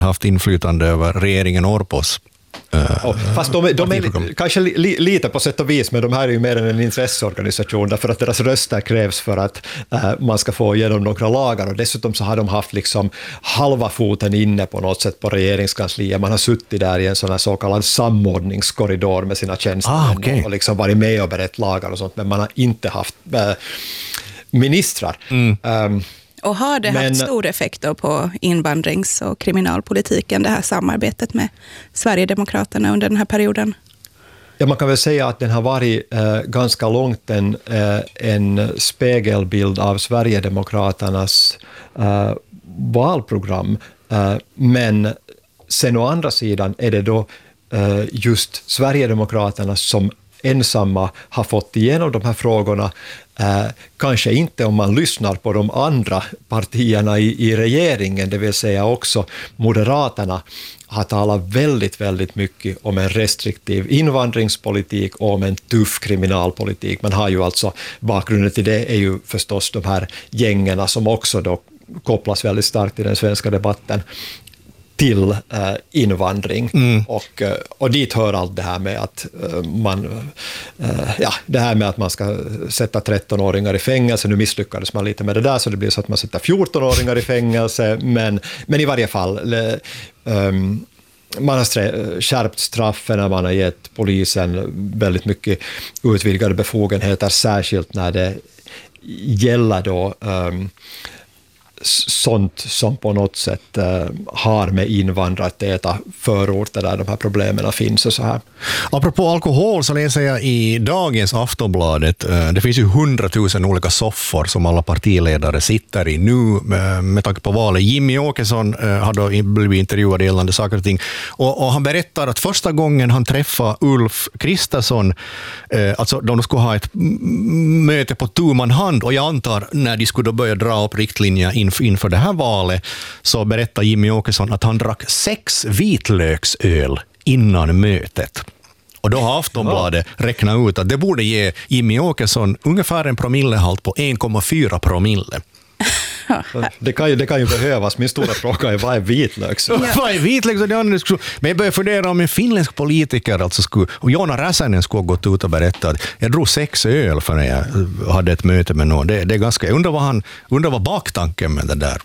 haft inflytande över regeringen Orpos. Fast de är kanske lite på sätt och vis, men de här är ju mer än en intresseorganisation därför att deras röster krävs för att man ska få igenom några lagar, och dessutom så har de haft liksom halva foten inne på något sätt på regeringskansliet. Man har suttit där i en sån här så kallad samordningskorridor med sina tjänstemän och liksom varit med och berett lagar och sånt, men man har inte haft ministrar. Och har det haft stor effekt då på invandrings- och kriminalpolitiken, det här samarbetet med Sverigedemokraterna under den här perioden? Ja, man kan väl säga att den har varit ganska långt en spegelbild av Sverigedemokraternas valprogram. Men sen å andra sidan är det då just Sverigedemokraterna som ensamma har fått igenom de här frågorna. Kanske inte om man lyssnar på de andra partierna i regeringen, det vill säga också Moderaterna har talat väldigt, väldigt mycket om en restriktiv invandringspolitik och om en tuff kriminalpolitik. Man har ju alltså, bakgrunden till det är ju förstås de här gängerna som också då kopplas väldigt starkt i den svenska debatten till invandring. Och dit hör allt det här med att man ska sätta 13-åringar i fängelse. Nu misslyckades man lite med det där, så det blir så att man sätter 14-åringar i fängelse, men i varje fall man har skärpt straffen, man har gett polisen väldigt mycket utvidgade befogenheter, särskilt när det gäller då sånt som på något sätt har med invandrartäta förorter där de här problemen finns och så här. Apropå alkohol så läser jag i dagens Aftonbladet, det finns ju 100 000 olika soffor som alla partiledare sitter i nu med tanke på valet. Jimmy Åkesson har då blivit intervjuad gällande saker och ting, och han berättar att första gången han träffade Ulf Kristersson, alltså de skulle ha ett möte på tu man hand, och jag antar när de skulle börja dra upp riktlinjer inför det här valet, så berättar Jimmy Åkesson att han drack 6 vitlöksöl innan mötet. Och då har Aftonbladet räknat ut att det borde ge Jimmy Åkesson ungefär en promillehalt på 1,4 promille. Det kan ju behövas. Min stora fråga är, vad är vitlöksöl? Vad är vitlöksöl? Men jag börjar fundera om en finländsk politiker, och Joona Räsänen skulle ha gått ut och berättat att jag drog 6 öl för när jag hade ett möte med någon. Det är ganska, jag undrar vad baktanken med det där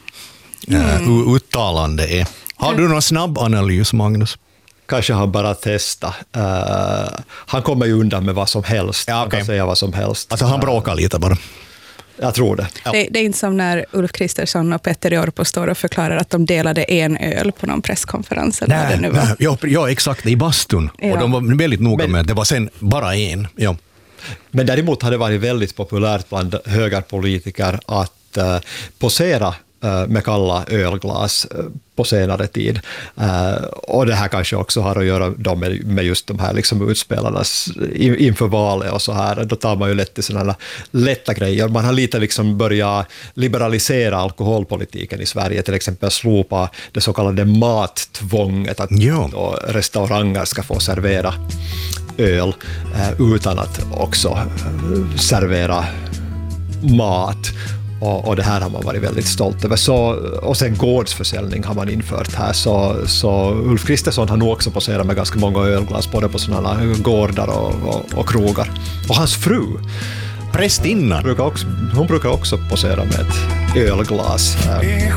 uttalande är. Har du någon snabb analys, Magnus? Kanske han bara testa. Han kommer ju undan med vad som helst. Han kan säga vad som helst. Alltså han bråkar lite bara. Jag tror det. Ja. Det är inte som när Ulf Kristersson och Petter Orpo står och förklarar att de delade en öl på någon presskonferens. Ja, exakt, i bastun. Ja. Och de var väldigt noga med att det var sen bara en. Ja. Men däremot har det varit väldigt populärt bland högerpolitiker att posera med kalla ölglas på senare tid. Och det här kanske också har att göra med just de här liksom utspelarnas inför valet och så här. Då tar man ju lätt till sådana lätta grejer. Man har lite liksom börjat liberalisera alkoholpolitiken i Sverige, till exempel slopa det så kallade mattvånget, att då restauranger ska få servera öl utan att också servera mat. Och det här har man varit väldigt stolt över. Och sen gårdsförsäljning har man infört här. Så Ulf Kristersson har nog också poserat med ganska många ölglas, både på sådana gårdar och krogar. Och hans fru, prästinnan, hon brukar också posera med ett ölglas.